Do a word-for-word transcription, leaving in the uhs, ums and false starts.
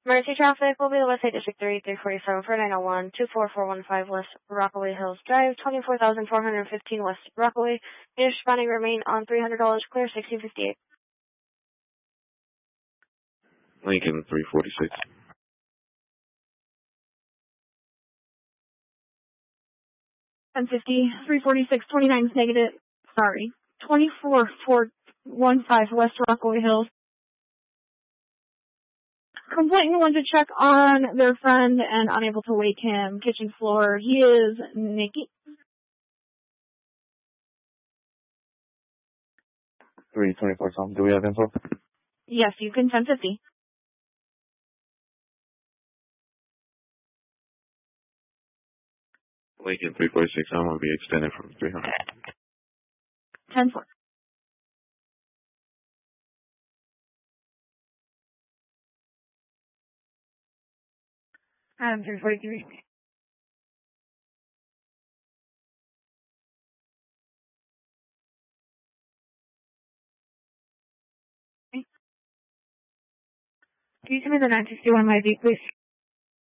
Emergency traffic will be the West Side District three, three forty-seven for nine oh one, two four four one five West Rockaway Hills Drive, twenty-four thousand four hundred fifteen West Rockaway. Units responding remain on three hundred dollars clear, sixteen fifty-eight. Lincoln three forty-six. ten fifty, three forty-six, twenty-nine is negative. Sorry. twenty-four four one five West Rockaway Hills. Complainant wants to check on their friend and unable to wake him. Kitchen floor. He is Nikki. three twenty-four, Tom. Do we have info? Yes, you can ten fifty. Lincoln three forty-six, I'm going to be extended from three hundred. ten four. Adam three forty-three. Okay. Can you send me the nine sixty-one my V, please?